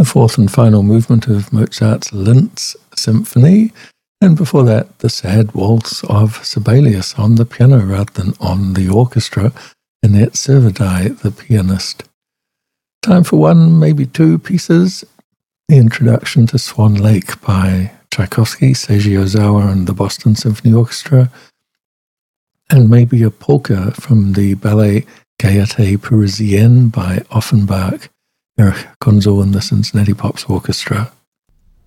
the fourth and final movement of Mozart's Linz Symphony, and before that, the sad waltz of Sibelius on the piano rather than on the orchestra, Annette Servadae, the pianist. Time for one, maybe two pieces. The introduction to Swan Lake by Tchaikovsky, Seiji Ozawa and the Boston Symphony Orchestra, and maybe a polka from the ballet Gaieté Parisienne by Offenbach, Erich Konzel and the Cincinnati Pops Orchestra.